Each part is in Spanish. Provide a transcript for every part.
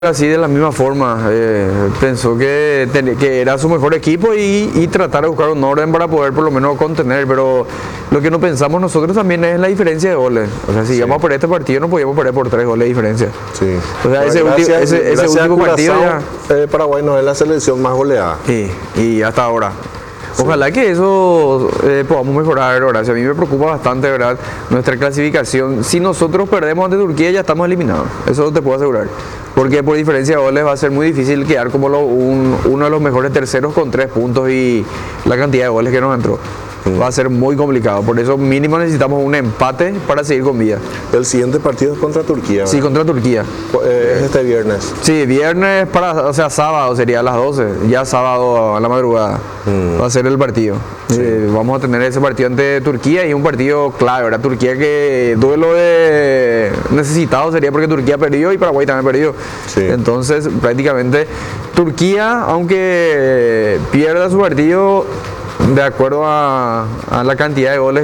así de la misma forma, pensó que era su mejor equipo y tratar de buscar un orden para poder por lo menos contener, pero lo que no pensamos nosotros también es la diferencia de goles. O sea, si íbamos a perder este partido no podíamos perder por 3 goles de diferencia. Sí. O sea, ese último partido ya... Paraguay no es la selección más goleada. Sí, y hasta ahora. Ojalá que eso podamos mejorar, Horacio. A mí me preocupa bastante, ¿verdad? Nuestra clasificación. Si nosotros perdemos ante Turquía ya estamos eliminados. Eso te puedo asegurar. Porque por diferencia de goles va a ser muy difícil quedar como uno de los mejores terceros con 3 puntos y la cantidad de goles que nos entró. Va a ser muy complicado. Por eso mínimo necesitamos un empate para seguir con vida. El siguiente partido es contra Turquía, ¿verdad? Sí, contra Turquía. Es este viernes. Sí, viernes o sea, sábado sería a las 12. Ya sábado a la madrugada va a ser el partido. Sí. Vamos a tener ese partido ante Turquía y un partido clave, ¿verdad? Turquía que duelo de necesitado sería porque Turquía perdió y Paraguay también perdió. Sí. Entonces, prácticamente Turquía, aunque pierda su partido, de acuerdo a la cantidad de goles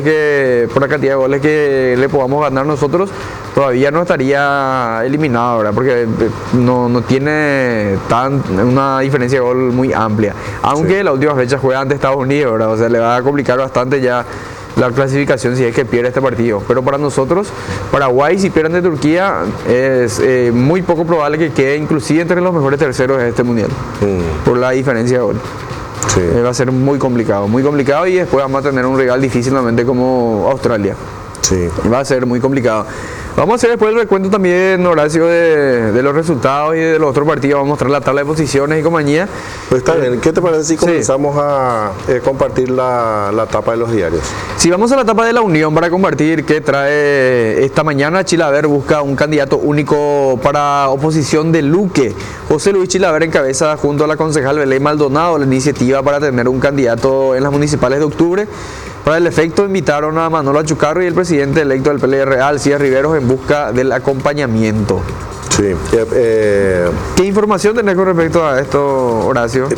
que le podamos ganar nosotros, todavía no estaría eliminado, ¿verdad? Porque no tiene una diferencia de gol muy amplia. Aunque la última fecha juega ante Estados Unidos, ¿verdad? O sea, le va a complicar bastante ya la clasificación si es que pierde este partido. Pero para nosotros, Paraguay, si pierde ante Turquía, es muy poco probable que quede inclusive entre los mejores terceros de este mundial. Por la diferencia de gol. Sí. Va a ser muy complicado y después vamos a tener un rival difícil nuevamente como Australia. Sí. Y va a ser muy complicado. Vamos a hacer después el recuento también, Horacio, de los resultados y de los otros partidos. Vamos a mostrar la tabla de posiciones y compañía. Pues está bien. ¿Qué te parece si comenzamos a compartir la tapa de los diarios? Si vamos a la tapa de La Unión para compartir qué trae esta mañana, Chilaver busca un candidato único para oposición de Luque. José Luis Chilaver encabeza junto a la concejal Belén Maldonado la iniciativa para tener un candidato en las municipales de octubre. Para el efecto invitaron a Manolo Achucarro y el presidente electo del PLR, Alcides Riveros, en busca del acompañamiento. Sí. ¿Qué información tenés con respecto a esto, Horacio?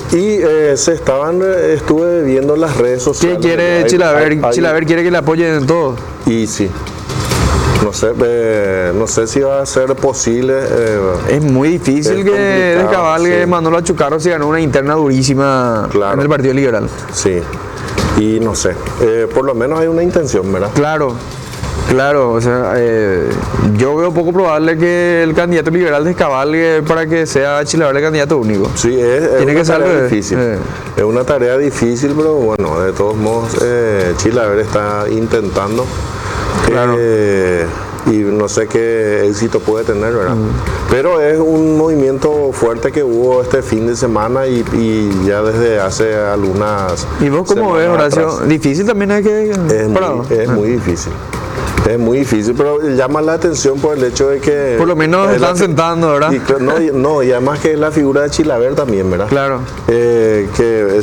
Estuve viendo las redes sociales. ¿Qué quiere Chilaver? Chilaver quiere que le apoyen en todo. Y sí. No sé si va a ser posible. Es muy difícil que descabalgue Manolo Achucarro si ganó una interna durísima en el Partido Liberal. Sí. Y no sé, por lo menos hay una intención, ¿verdad? Claro, o sea, yo veo poco probable que el candidato liberal descabalgue para que sea Chilaver el candidato único. Sí, tiene que ser difícil. Es una tarea difícil, pero bueno, de todos modos, Chilaver está intentando. Claro. Y no sé qué éxito puede tener, ¿verdad? Pero es un movimiento fuerte que hubo este fin de semana y ya desde hace algunas. ¿Y vos cómo ves, Horacio? Atrás. ¿Difícil también es que es muy difícil. Es muy difícil, pero llama la atención por el hecho de que... Por lo menos están sentando, ¿verdad? Y además que es la figura de Chilaver también, ¿verdad? Claro. Que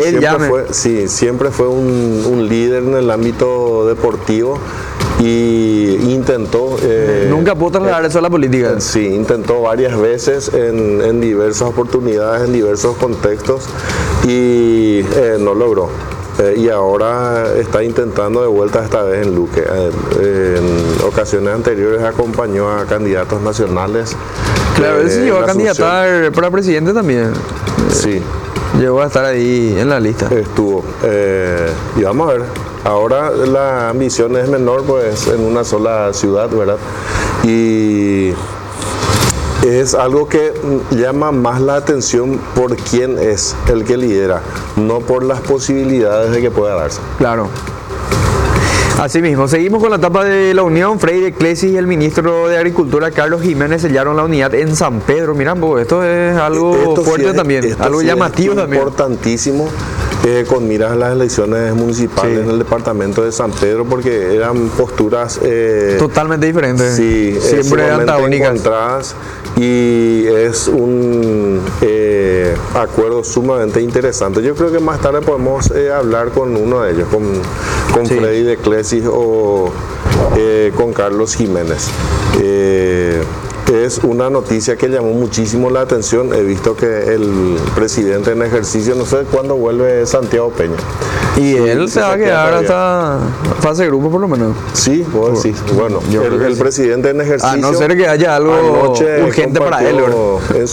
siempre fue un líder en el ámbito deportivo y intentó... Nunca pudo trasladar eso a la política. Sí, intentó varias veces en diversas oportunidades, en diversos contextos y no logró. Y ahora está intentando de vuelta esta vez en Luque. En ocasiones anteriores acompañó a candidatos nacionales. Claro, él se llegó a candidatar para presidente también. Sí. Llegó a estar ahí en la lista. Estuvo. Y vamos a ver. Ahora la ambición es menor, pues en una sola ciudad, ¿verdad? Y es algo que llama más la atención por quién es el que lidera, no por las posibilidades de que pueda darse. Claro. Así mismo, seguimos con la etapa de La Unión. Freire Clesi y el ministro de Agricultura, Carlos Jiménez, sellaron la unidad en San Pedro. Mirá, esto es algo fuerte también, algo llamativo también. Importantísimo. Con miras a las elecciones municipales en el departamento de San Pedro, porque eran posturas totalmente diferentes, siempre antagónicas, encontradas, y es un acuerdo sumamente interesante. Yo creo que más tarde podemos hablar con uno de ellos, con Freddy de Clesis o con Carlos Jiménez. es una noticia que llamó muchísimo la atención. He visto que el presidente en ejercicio, no sé cuándo vuelve Santiago Peña. Y él se va a quedar hasta fase de grupo por lo menos. Sí, vos decís. Bueno, el presidente en ejercicio. A no ser que haya algo urgente para él, ¿verdad?